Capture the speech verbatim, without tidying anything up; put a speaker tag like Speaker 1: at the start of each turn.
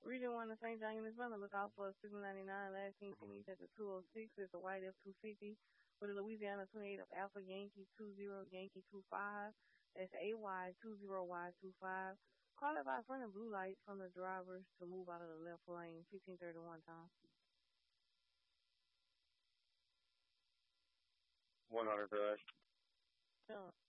Speaker 1: Region one of Saint John Units Runner, look out for a six ninety-nine. Last seen finished at the two oh six. It's a white F two fifty with a Louisiana twenty-eight of Alpha Yankee two zero Yankee two five. That's A Y two zero Y two five. Call it by front of blue lights from the drivers to move out of the left lane. fifteen thirty-one time.
Speaker 2: one hundred, correct.
Speaker 1: Yeah.